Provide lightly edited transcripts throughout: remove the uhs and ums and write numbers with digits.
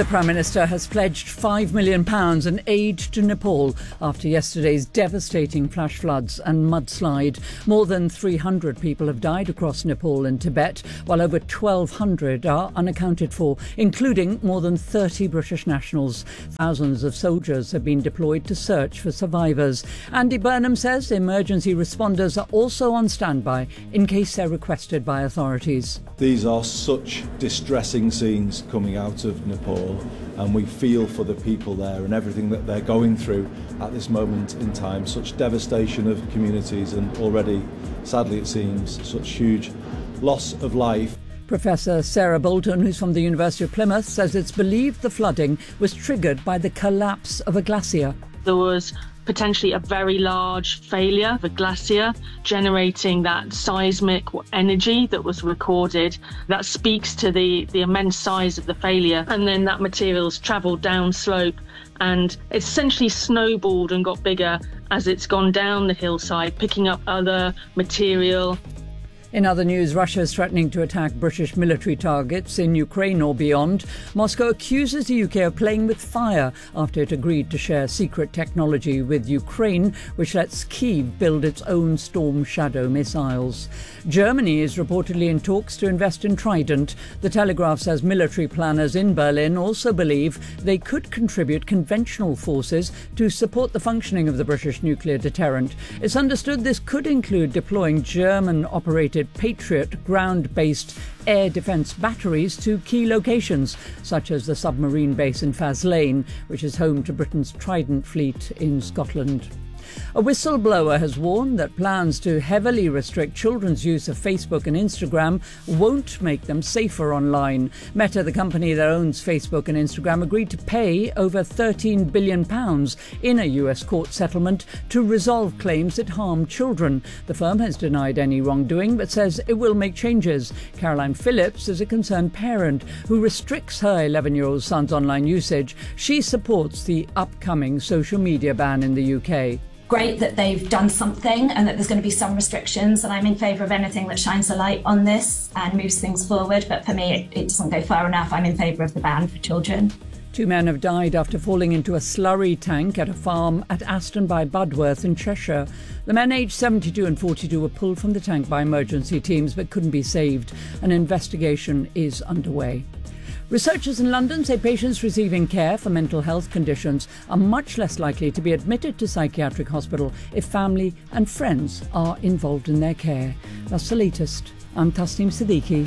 The Prime Minister has pledged £5 million in aid to Nepal after yesterday's devastating flash floods and mudslide. More than 300 people have died across Nepal and Tibet, while over 1,200 are unaccounted for, including more than 30 British nationals. Thousands of soldiers have been deployed to search for survivors. Andy Burnham says emergency responders are also on standby in case they're requested by authorities. These are such distressing scenes coming out of Nepal, and we feel for the people there and everything that they're going through at this moment in time. Such devastation of communities and already, sadly it seems, such huge loss of life. Professor Sarah Bolton, who's from the University of Plymouth, says it's believed the flooding was triggered by the collapse of a glacier. There was potentially a very large failure of a glacier generating that seismic energy that was recorded. That speaks to the immense size of the failure. And then that material's travelled down slope and essentially snowballed and got bigger as it's gone down the hillside, picking up other material. In other news, Russia is threatening to attack British military targets in Ukraine or beyond. Moscow accuses the UK of playing with fire after it agreed to share secret technology with Ukraine, which lets Kyiv build its own Storm Shadow missiles. Germany is reportedly in talks to invest in Trident. The Telegraph says military planners in Berlin also believe they could contribute conventional forces to support the functioning of the British nuclear deterrent. It's understood this could include deploying German-operated Patriot ground-based air defence batteries to key locations, such as the submarine base in Faslane, which is home to Britain's Trident fleet in Scotland. A whistleblower has warned that plans to heavily restrict children's use of Facebook and Instagram won't make them safer online. Meta, the company that owns Facebook and Instagram, agreed to pay over £13 billion in a US court settlement to resolve claims that harm children. The firm has denied any wrongdoing but says it will make changes. Caroline Phillips is a concerned parent who restricts her 11-year-old son's online usage. She supports the upcoming social media ban in the UK. Great that they've done something and that there's going to be some restrictions, and I'm in favour of anything that shines a light on this and moves things forward, but for me it doesn't go far enough. I'm in favour of the ban for children. 2 men have died after falling into a slurry tank at a farm at Aston by Budworth in Cheshire. The men aged 72 and 42 were pulled from the tank by emergency teams but couldn't be saved. An investigation is underway. Researchers in London say patients receiving care for mental health conditions are much less likely to be admitted to psychiatric hospital if family and friends are involved in their care. That's the latest. I'm Tasneem Siddiqui.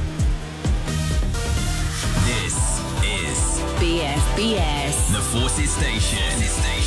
This is BFBS, the Forces Station.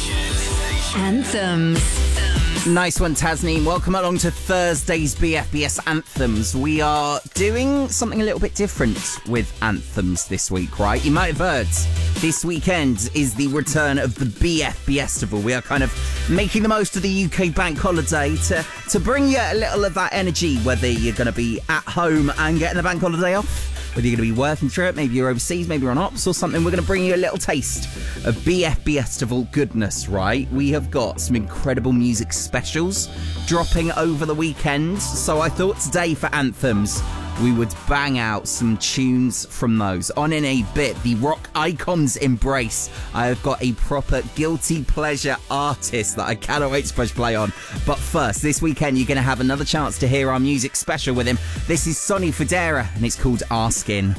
Anthems. Nice one, Tasneem. Welcome along to Thursday's BFBS Anthems. We are doing something a little bit different with Anthems this week, right? You might have heard this weekend is the return of the BFBS Festival. We are kind of making the most of the UK bank holiday to bring you a little of that energy, whether you're going to be at home and getting the bank holiday off, whether you're going to be working through it, maybe you're overseas, maybe you're on ops or something. We're going to bring you a little taste of BFBS Festival goodness, right? We have got some incredible music specials dropping over the weekend. So I thought today for Anthems, we would bang out some tunes from those. On in a bit, the rock icons embrace. I have got a proper guilty pleasure artist that I cannot wait to push play on. But first, this weekend, you're going to have another chance to hear our music special with him. This is Sonny Fodera, and it's called Askin'.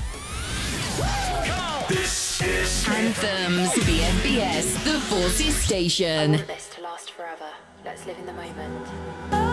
This is Anthems. BFBS, the Forces Station. I want this to last forever. Let's live in the moment.